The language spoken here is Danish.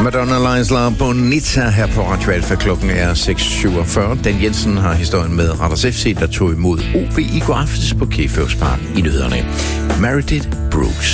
Madonna Lies Bonita her på Radio Alfa. Klokken er 6.47. Dan Jensen har historien med Randers FC, der tog imod OB i går aftes på Kæføvspark i nyhederne. Meredith Brooks.